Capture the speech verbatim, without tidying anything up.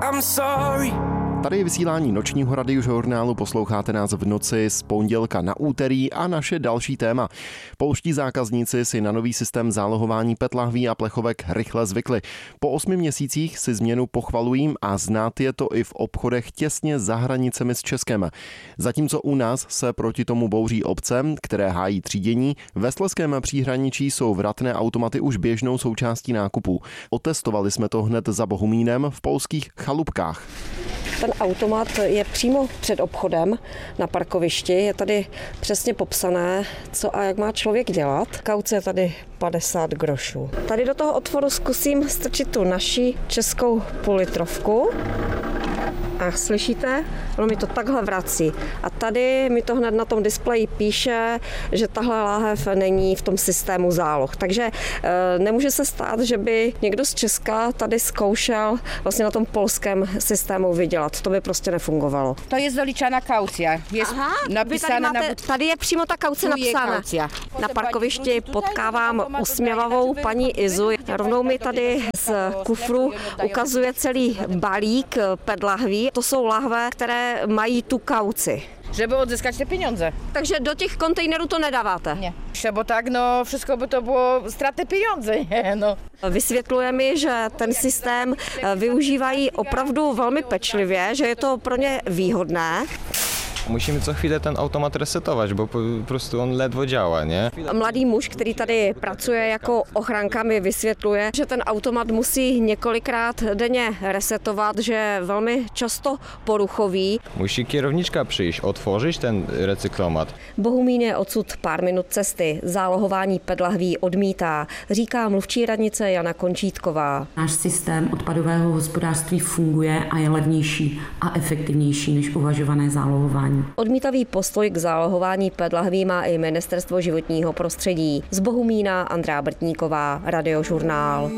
I'm sorry. Tady je vysílání nočního radiožurnálu, posloucháte nás v noci z pondělka na úterý a naše další téma. Polští zákazníci si na nový systém zálohování pé é té lahví a plechovek rychle zvykli. Po osmi měsících si změnu pochvalují a znát je to i v obchodech těsně za hranicemi s Českem. Zatímco u nás se proti tomu bouří obce, které hájí třídění, ve Slezském příhraničí jsou vratné automaty už běžnou součástí nákupů. Otestovali jsme to hned za Bohumínem v polských Chalupkách. Ten automat je přímo před obchodem na parkovišti. Je tady přesně popsané, co a jak má člověk dělat. Kauce je tady padesát grošů. Tady do toho otvoru zkusím strčit tu naši českou půllitrovku. A slyšíte? Ono mi to takhle vrací. A tady mi to hned na tom displeji píše, že tahle láhev není v tom systému záloh. Takže e, nemůže se stát, že by někdo z Česka tady zkoušel vlastně na tom polském systému vydělat. To by prostě nefungovalo. To je zoličaná kaucia. Je napísána tady, máte, na... tady je přímo ta kauce napsána. Na parkovišti potkávám usměvavou paní Izu. Rovnou mi tady z kufru ukazuje celý balík pé é té lahví. To jsou lahve, které mají tu kauci. Żeby odzyskać te pieniądze. Takže do těch kontejnerů to nedáváte? Nie. Bo tak, no, wszystko by to było straty pieniądze, nie, no. Vysvětluje mi, že ten systém využívají opravdu velmi pečlivě, že je to pro ně výhodné. Musimy co chwilę ten automat resetować, bo po prostu on ledwo działa, nie? Mladý muž, který tady pracuje jako ochranka, mi vysvětluje, že ten automat musí několikrát denně resetovat, že je velmi často poruchový. Musi kierowniczka przyjść, otworzyć ten recyklomat. Bohumín je odsud pár minut cesty. Zálohování pé é té lahví odmítá, říká mluvčí radnice Jana Končítková. Náš systém odpadového hospodářství funguje a je levnější a efektivnější než uvažované zálohování. Odmítavý postoj k zálohování pé é té lahví má i Ministerstvo životního prostředí. Z Bohumína Andrea Brtníková, Radiožurnál.